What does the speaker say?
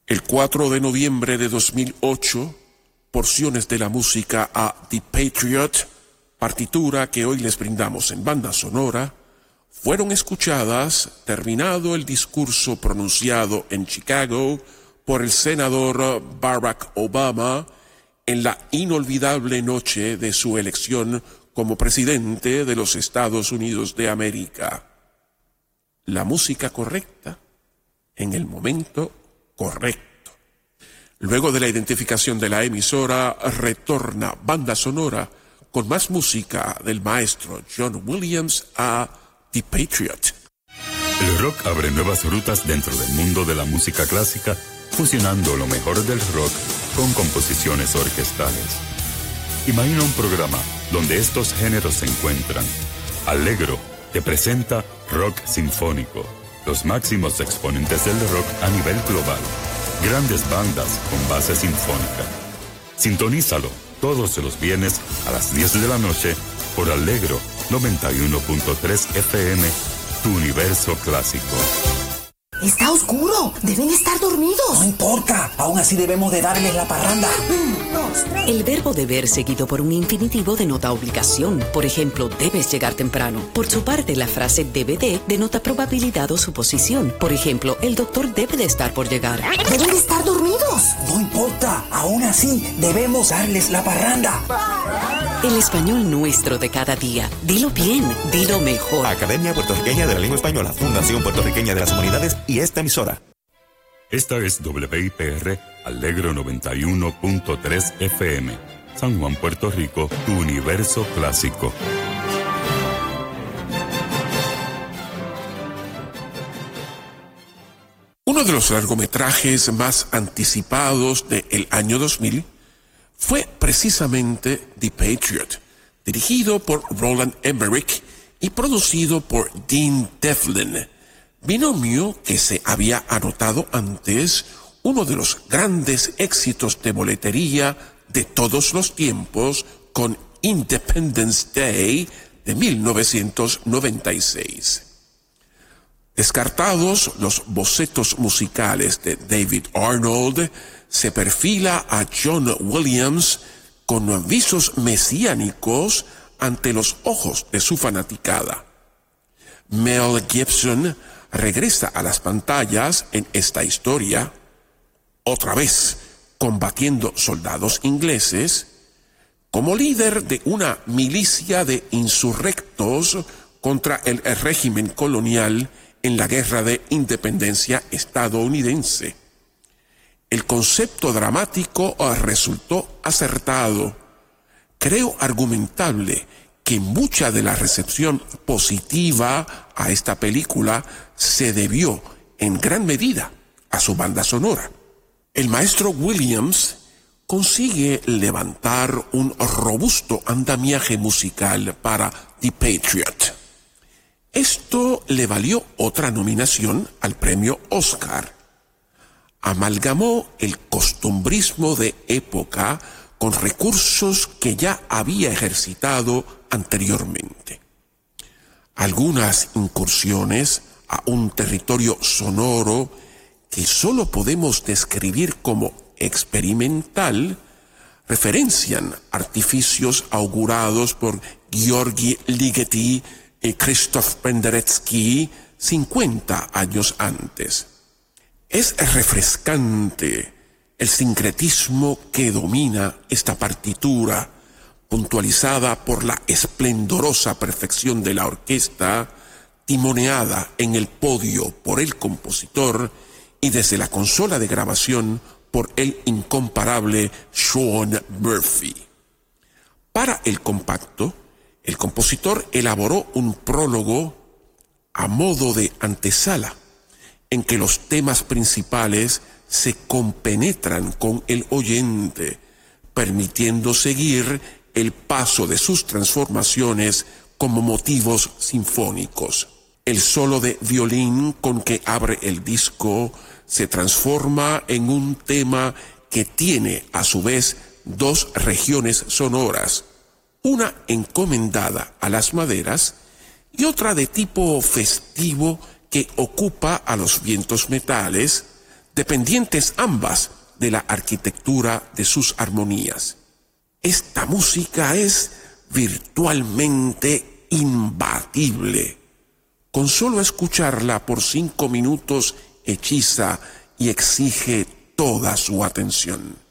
El 4 de noviembre de 2008, porciones de la música a The Patriot, partitura que hoy les brindamos en banda sonora, fueron escuchadas terminado el discurso pronunciado en Chicago por el senador Barack Obama en la inolvidable noche de su elección como presidente de los Estados Unidos de América. La música correcta en el momento correcto. Luego de la identificación de la emisora, retorna banda sonora con más música del maestro John Williams a The Patriot. El rock abre nuevas rutas dentro del mundo de la música clásica, fusionando lo mejor del rock con composiciones orquestales. Imagina un programa donde estos géneros se encuentran. Allegro te presenta rock sinfónico, los máximos exponentes del rock a nivel global, grandes bandas con base sinfónica. Sintonízalo todos los viernes a las 10 de la noche por Allegro 91.3 FM, tu universo clásico. Está oscuro, deben estar dormidos. No importa, aún así debemos de darles la parranda. 1, 2, 3. El verbo deber seguido por un infinitivo denota obligación. Por ejemplo, debes llegar temprano. Por su parte, la frase debe de denota probabilidad o suposición. Por ejemplo, el doctor debe de estar por llegar. Deben de estar dormidos. No importa, aún así debemos darles la parranda. El español nuestro de cada día. Dilo bien, dilo mejor. Academia Puertorriqueña de la Lengua Española, Fundación Puertorriqueña de las Humanidades y esta emisora. Esta es WIPR Allegro 91.3 FM, San Juan, Puerto Rico, tu universo clásico. Uno de los largometrajes más anticipados del año 2000 fue precisamente The Patriot, dirigido por Roland Emmerich y producido por Dean Devlin, binomio que se había anotado antes uno de los grandes éxitos de boletería de todos los tiempos con Independence Day de 1996. Descartados los bocetos musicales de David Arnold, se perfila a John Williams con visos mesiánicos ante los ojos de su fanaticada. Mel Gibson regresa a las pantallas en esta historia, otra vez combatiendo soldados ingleses, como líder de una milicia de insurrectos contra el régimen colonial en la Guerra de Independencia estadounidense. El concepto dramático resultó acertado. Creo argumentable que mucha de la recepción positiva a esta película se debió en gran medida a su banda sonora. El maestro Williams consigue levantar un robusto andamiaje musical para The Patriot. Esto le valió otra nominación al premio Oscar. Amalgamó el costumbrismo de época con recursos que ya había ejercitado anteriormente. Algunas incursiones a un territorio sonoro que solo podemos describir como experimental referencian artificios augurados por Georgi Ligeti y Krzysztof Penderecki 50 años antes. Es refrescante el sincretismo que domina esta partitura, puntualizada por la esplendorosa perfección de la orquesta, timoneada en el podio por el compositor y desde la consola de grabación por el incomparable Sean Murphy. Para el compacto, el compositor elaboró un prólogo a modo de antesala, en que los temas principales se compenetran con el oyente, permitiendo seguir el paso de sus transformaciones como motivos sinfónicos. El solo de violín con que abre el disco se transforma en un tema que tiene a su vez dos regiones sonoras, una encomendada a las maderas y otra de tipo festivo que ocupa a los vientos metales, dependientes ambas de la arquitectura de sus armonías. Esta música es virtualmente imbatible. Con solo escucharla por 5 minutos hechiza y exige toda su atención.